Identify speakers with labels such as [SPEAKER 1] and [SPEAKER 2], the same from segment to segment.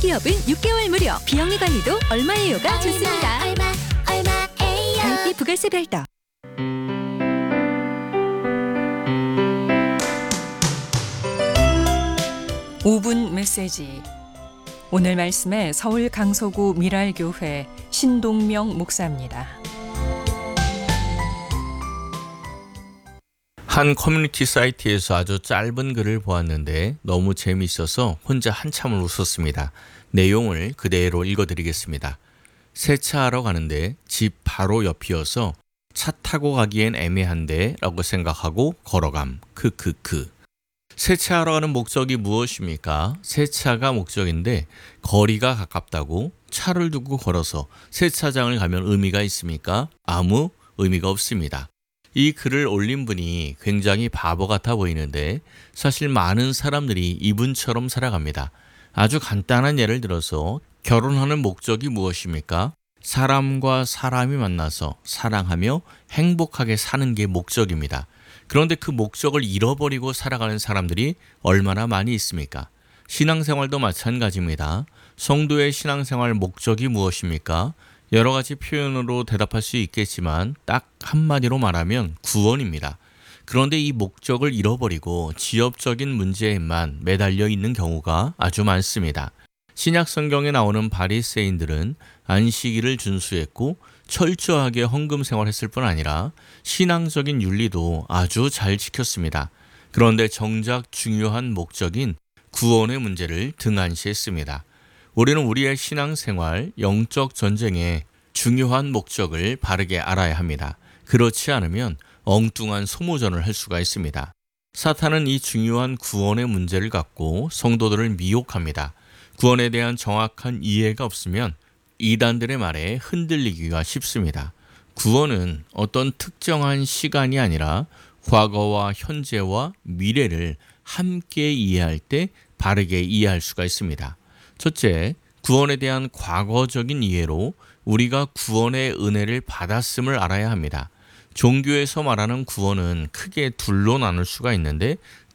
[SPEAKER 1] 클리어분 6개월 무료. 비영리 관리도 얼마예요가 좋습니다.
[SPEAKER 2] 얼마예요?
[SPEAKER 1] 가입비 부가세 별도. (5분) 메시지. 오늘 말씀에 서울 강서구 미랄교회 신동명 목사입니다.
[SPEAKER 3] 한 커뮤니티 사이트에서 아주 짧은 글을 보았는데 너무 재미있어서 혼자 한참을 웃었습니다. 내용을 그대로 읽어드리겠습니다. 세차하러 가는데 집 바로 옆이어서 차 타고 가기엔 애매한데 라고 생각하고 걸어감. 크크크. 세차하러 가는 목적이 무엇입니까? 세차가 목적인데 거리가 가깝다고 차를 두고 걸어서 세차장을 가면 의미가 있습니까? 아무 의미가 없습니다. 이 글을 올린 분이 굉장히 바보 같아 보이는데 사실 많은 사람들이 이분처럼 살아갑니다. 아주 간단한 예를 들어서 결혼하는 목적이 무엇입니까? 사람과 사람이 만나서 사랑하며 행복하게 사는 게 목적입니다. 그런데 그 목적을 잃어버리고 살아가는 사람들이 얼마나 많이 있습니까? 신앙생활도 마찬가지입니다. 성도의 신앙생활 목적이 무엇입니까? 여러 가지 표현으로 대답할 수 있겠지만 딱 한마디로 말하면 구원입니다. 그런데 이 목적을 잃어버리고 지엽적인 문제에만 매달려 있는 경우가 아주 많습니다. 신약 성경에 나오는 바리새인들은 안식일을 준수했고 철저하게 헌금 생활했을 뿐 아니라 신앙적인 윤리도 아주 잘 지켰습니다. 그런데 정작 중요한 목적인 구원의 문제를 등한시했습니다. 우리는 우리의 신앙생활, 영적 전쟁의 중요한 목적을 바르게 알아야 합니다. 그렇지 않으면 엉뚱한 소모전을 할 수가 있습니다. 사탄은 이 중요한 구원의 문제를 갖고 성도들을 미혹합니다. 구원에 대한 정확한 이해가 없으면 이단들의 말에 흔들리기가 쉽습니다. 구원은 어떤 특정한 시간이 아니라 과거와 현재와 미래를 함께 이해할 때 바르게 이해할 수가 있습니다. 첫째, 구원에 대한 과거적인 이해로 우리가 구원의 은혜를 받았음을 알아야 합니다. 종교에서 말하는 구원은 크게 둘로 나눌 수가 있는데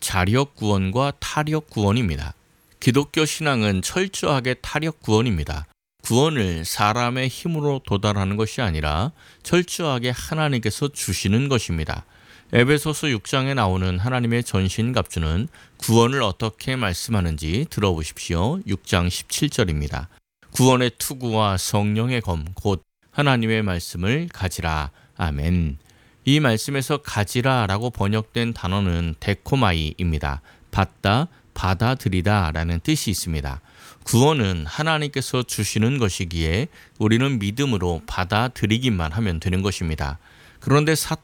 [SPEAKER 3] 자력 구원과 타력 구원입니다. 기독교 신앙은 철저하게 타력 구원입니다. 구원을 사람의 힘으로 도달하는 것이 아니라 철저하게 하나님께서 주시는 것입니다. 에베소서 6장에 나오는 하나님의 전신갑주는 구원을 어떻게 말씀하는지 들어보십시오. 6장 17절입니다. 구원의 투구와 성령의 검, 곧 하나님의 말씀을 가지라. 아멘. 이 말씀에서 가지라 라고 번역된 단어는 데코마이입니다. 받다, 받아들이다 라는 뜻이 있습니다. 구원은 하나님께서 주시는 것이기에 우리는 믿음으로 받아들이기만 하면 되는 것입니다. 그런데